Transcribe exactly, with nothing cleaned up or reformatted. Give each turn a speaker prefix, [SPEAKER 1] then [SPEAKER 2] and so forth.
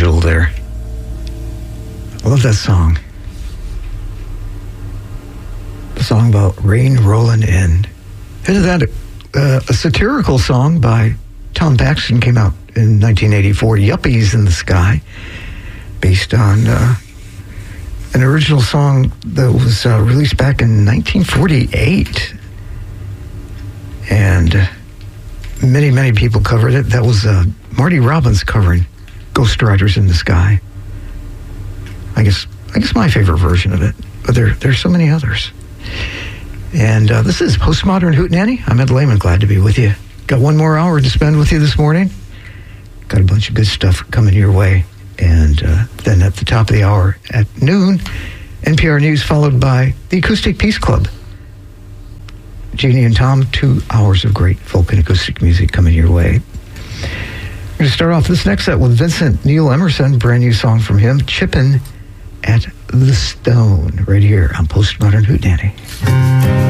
[SPEAKER 1] jewel there. I love that song. The song about rain rolling in. Isn't that a, uh, a satirical song by Tom Paxton came out in nineteen eighty-four, Yuppies in the Sky, based on uh, an original song that was uh, released back in nineteen forty-eight. And uh, many, many people covered it. That was uh, Marty Robbins covering Ghost Riders in the Sky. I guess I guess my favorite version of it, but there there's so many others. And uh, this is Postmodern Hootenanny. I'm Ed Lehman, glad to be with you. Got one more hour to spend with you this morning. Got a bunch of good stuff coming your way. And uh, then at the top of the hour at noon, N P R News, followed by the Acoustic Peace Club. Jeannie and Tom, two hours of great folk and acoustic music coming your way. We're going to start off this next set with Vincent Neil Emerson, brand new song from him, Chippin' at the Stone, right here on Postmodern Hootenanny.